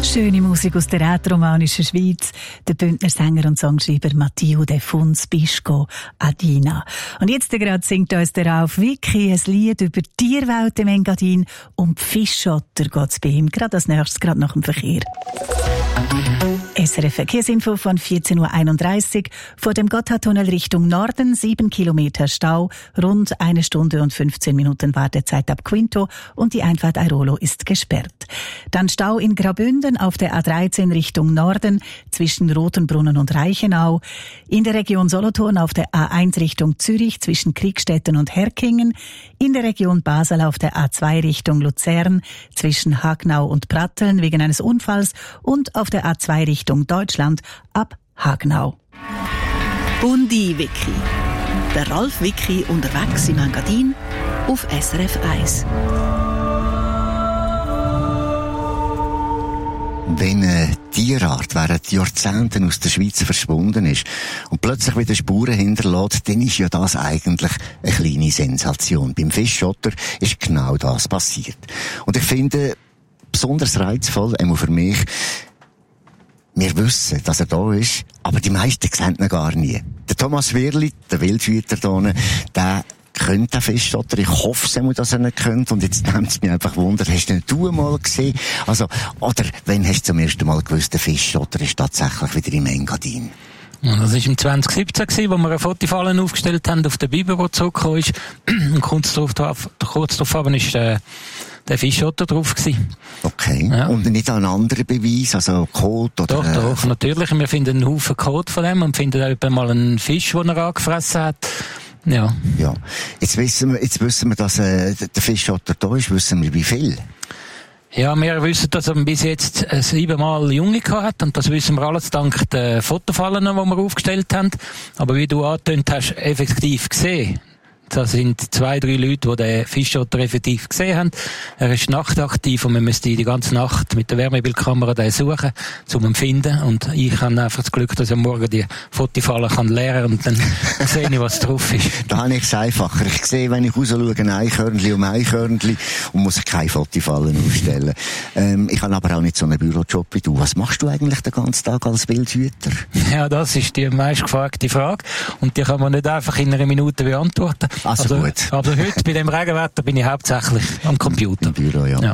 Schöne Musik aus der rätoromanischen Schweiz. Der Bündner Sänger und Songschreiber Matteo De Funs Bisco Adina. Und jetzt gerade singt uns der Ralf Wicki ein Lied über die Tierwelt im Engadin. Um die Fischotter geht's bei ihm. Gerade als nächstes, gerade nach dem Verkehr. SRF Verkehrsinfo von 14.31 Uhr. Vor dem Gotthardtunnel Richtung Norden 7 Kilometer Stau, rund 1 Stunde und 15 Minuten Wartezeit ab Quinto und die Einfahrt Airolo ist gesperrt. Dann Stau in Graubünden auf der A13 Richtung Norden zwischen Rotenbrunnen und Reichenau. In der Region Solothurn auf der A1 Richtung Zürich zwischen Kriegstetten und Herkingen. In der Region Basel auf der A2 Richtung Luzern zwischen Hagnau und Pratteln wegen eines Unfalls und auf der A2 Richtung Deutschland ab Hagnau. Bundi Wiki. Der Ralf Wicki unterwegs im Engadin auf SRF 1. Wenn eine Tierart während Jahrzehnten aus der Schweiz verschwunden ist und plötzlich wieder Spuren hinterlässt, dann ist ja das eigentlich eine kleine Sensation. Beim Fischotter ist genau das passiert. Und ich finde, besonders reizvoll, einmal für mich, wir wissen, dass er da ist, aber die meisten sehen ihn gar nie. Der Thomas Wirli, der Wildhüter hier, der kennt den Fischotter. Ich hoffe es, dass er nicht kennt. Und jetzt nimmt es mich einfach Wunder, hast du ihn mal gesehen? Also, oder, wann hast du zum ersten Mal gewusst, der Fischotter ist tatsächlich wieder im Engadin? Das war im 2017, wo wir eine Fotofalle aufgestellt haben auf der Bibel, die zurückgekommen ist. Und kurz darauf ist der Fischotter drauf gewesen. Okay. Ja. Und nicht ein anderer Beweis, also Kot oder? Doch, natürlich. Wir finden einen Haufen Kot von dem und finden auch mal einen Fisch, den er angefressen hat. Ja. Ja. Jetzt wissen wir, dass der Fischotter da ist. Wissen wir, wie viel? Ja, wir wissen, dass er bis jetzt 7-mal Junge gehabt hat, und das wissen wir alles dank der Fotofallen, die wir aufgestellt haben. Aber wie du angetönt hast, effektiv gesehen. Das sind 2-3 Leute, die den Fischotter effektiv gesehen haben. Er ist nachtaktiv und wir müssen die ganze Nacht mit der Wärmebildkamera den suchen, um ihn zu finden. Und ich habe einfach das Glück, dass ich am Morgen die Fotofalle leeren kann und dann sehe ich, was drauf ist. Da habe ich es einfacher. Ich sehe, wenn ich raus schaue, ein Eichhörnchen um Eichhörnchen und muss keine Fotofallen aufstellen. Ich habe aber auch nicht so einen Bürojob wie du. Was machst du eigentlich den ganzen Tag als Wildhüter? Ja, das ist die meistgefragte Frage. Und die kann man nicht einfach in einer Minute beantworten. Also gut. Aber heute, bei dem Regenwetter, bin ich hauptsächlich am Computer. Im Büro, ja.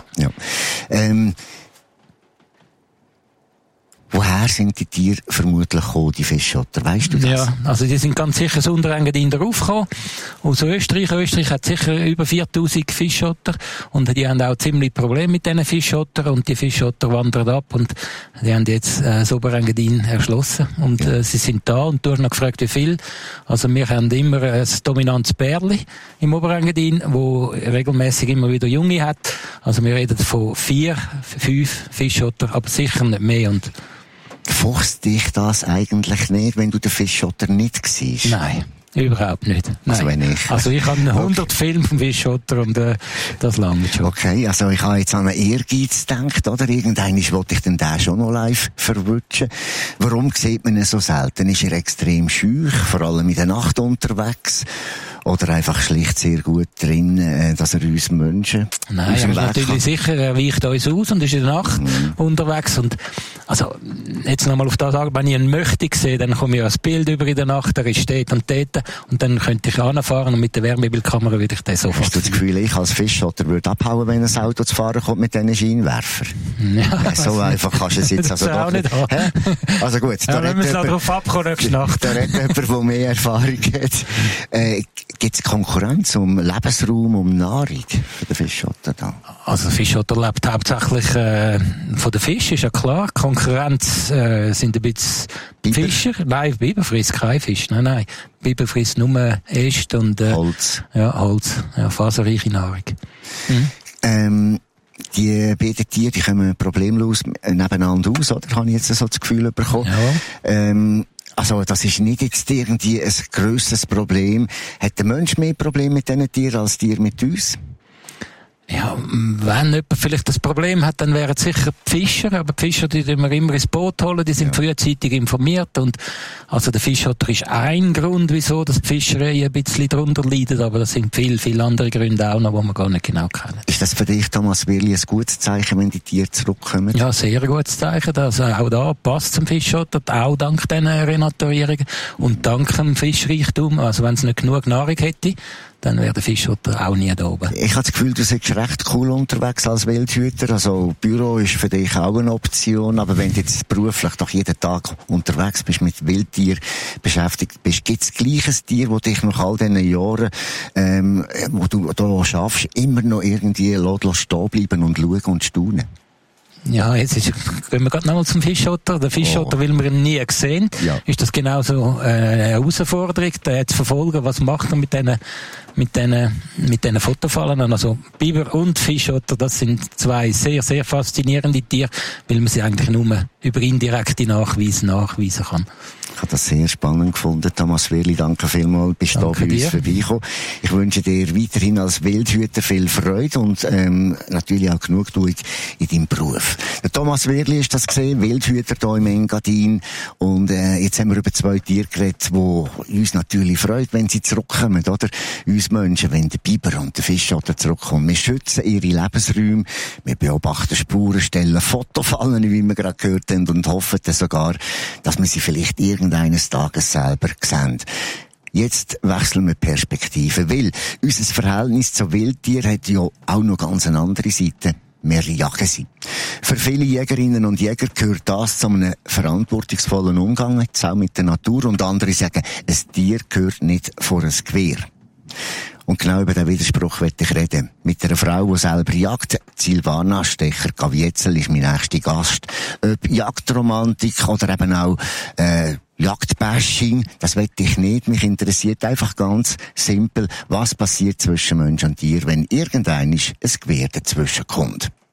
Woher sind die Tiere vermutlich gekommen, die Fischotter? Weißt du das? Ja, also die sind ganz sicher aus Unterengadin raufgekommen. Aus Österreich. Österreich hat sicher über 4000 Fischotter. Und die haben auch ziemlich Probleme mit diesen Fischottern. Und die Fischotter wandern ab. Und die haben jetzt das Oberengadin erschlossen. Und sie sind da. Und du hast noch gefragt, wie viel. Also wir haben immer ein dominantes Bärli im Oberengadin, wo regelmäßig immer wieder Junge hat. Also wir reden von 4, 5 Fischotter, aber sicher nicht mehr. Und fuchst dich das eigentlich nicht, wenn du den Fischotter nicht siehst? Nein, überhaupt nicht. Nein. Also ich habe 100 Filme vom Fischotter und das lange schon. Okay, also ich habe jetzt an einen Ehrgeiz gedacht, oder? Irgendeinmal wollte ich den schon noch live verwutschen. Warum sieht man ihn so selten? Ist er extrem schüch, vor allem in der Nacht unterwegs? Oder einfach schlicht sehr gut drin, dass er uns Menschen... Nein, er ist natürlich sicher, er weicht uns aus und ist in der Nacht unterwegs. Und, also, jetzt nochmal auf das sagen, wenn ich ihn möchte sehen, dann komme ich ein Bild über in der Nacht, er ist dort und dort, und dann könnte ich anfahren und mit der Wärmebildkamera würde ich den sofort... Hast du das Gefühl, ich als Fischotter würde abhauen, wenn ein Auto zu fahren kommt mit diesen Scheinwerfern? Ja, so einfach kannst du es jetzt also doch nicht haben. Also gut, da wenn wir darauf abkommen nächste Nacht. Da redet jemand, der mehr Erfahrung hat. Gibt es Konkurrenz um Lebensraum, um Nahrung für den Fischotter da? Also der Fischotter lebt hauptsächlich von den Fischen, ist ja klar. Konkurrenz sind ein bisschen Fischer. Nein, Biber frisst kein Fisch. Nein. Biber frisst nur Äste und Holz. Ja, Holz. Ja, faserreiche Nahrung. Die beiden Tiere, die kommen problemlos nebeneinander aus, oder? Habe ich jetzt so das Gefühl bekommen. Ja. Also, das ist nicht jetzt irgendwie ein grösseres Problem. Hat der Mensch mehr Probleme mit diesen Tieren als Tiere mit uns? Ja, wenn jemand vielleicht das Problem hat, dann wären es sicher die Fischer, aber die Fischer, die wir immer ins Boot holen, die sind frühzeitig informiert und also der Fischotter ist ein Grund, wieso dass die Fischerei ein bisschen darunter leidet, aber das sind viele andere Gründe auch noch, die wir gar nicht genau kennen. Ist das für dich, Thomas Wirli, ein gutes Zeichen, wenn die Tiere zurückkommen? Ja, sehr gutes Zeichen, also auch da passt zum Fischotter, auch dank diesen Renaturierungen und dank dem Fischreichtum, also wenn es nicht genug Nahrung hätte, dann wäre der Fischotter auch nie da oben. Ich habe das Gefühl, du bist recht cool unterwegs als Wildhüter. Also, Büro ist für dich auch eine Option. Aber wenn du jetzt beruflich doch jeden Tag unterwegs bist, mit Wildtier beschäftigt bist, gibt es gleich ein Tier, das dich nach all diesen Jahren, wo du da schaffst, immer noch irgendwie stehen bleiben und schauen und staunen? Ja, jetzt gehen wir gerade nochmal zum Fischotter. Der Fischotter, weil wir ihn nie gesehen, ist das genauso eine Herausforderung, den zu verfolgen. Was macht er mit diesen Fotofallen? Also Biber und Fischotter, das sind zwei sehr, sehr faszinierende Tiere, weil man sie eigentlich nur über indirekte Nachweise nachweisen kann. Ich habe das sehr spannend gefunden. Thomas Wirli, danke vielmals, bist du bei uns vorbeigekommen. Ich wünsche dir weiterhin als Wildhüter viel Freude und natürlich auch Genugtuung in deinem Beruf. Der Thomas Wirli ist das gesehen, Wildhüter hier im Engadin. Und jetzt haben wir über zwei Tiere geredet, die uns natürlich freut, wenn sie zurückkommen, oder? Uns Menschen, wenn der Biber und der Fischotter zurückkommen. Wir schützen ihre Lebensräume, wir beobachten Spuren, stellen Fotofallen, wie wir gerade gehört haben, und hoffen dann sogar, dass wir sie vielleicht eines Tages selber sehen. Jetzt wechseln wir Perspektive, weil unser Verhältnis zu Wildtieren hat ja auch noch ganz eine andere Seite. Wir jagen sie. Für viele Jägerinnen und Jäger gehört das zu einem verantwortungsvollen Umgang auch mit der Natur, und andere sagen, ein Tier gehört nicht vor ein Gewehr. Und genau über diesen Widerspruch möchte ich reden. Mit einer Frau, die selber jagt. Silvana Stecher-Gavietzel ist mein nächster Gast. Ob Jagdromantik oder eben auch Jagdbashing, das will ich nicht. Mich interessiert einfach ganz simpel, was passiert zwischen Mensch und Tier, wenn irgendein Gewehr dazwischen kommt.